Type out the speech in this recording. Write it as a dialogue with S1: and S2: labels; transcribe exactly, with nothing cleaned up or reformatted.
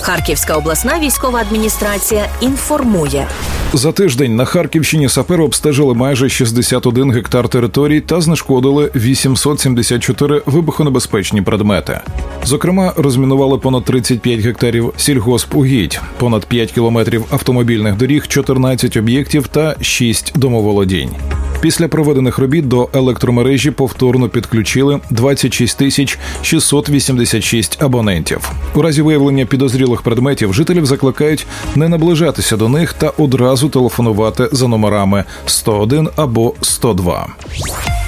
S1: Харківська обласна військова адміністрація інформує.
S2: За тиждень на Харківщині сапери обстежили майже шістдесят один гектар територій та знешкодили вісімсот сімдесят чотири вибухонебезпечні предмети. Зокрема, розмінували понад тридцять п'ять гектарів сільгоспугідь, понад п'ять кілометрів автомобільних доріг, чотирнадцять об'єктів та шість домоволодінь. Після проведених робіт до електромережі повторно підключили двадцять шість тисяч шістсот вісімдесят шість абонентів. У разі виявлення підозрілих предметів жителів закликають не наближатися до них та одразу телефонувати за номерами сто один або сто два.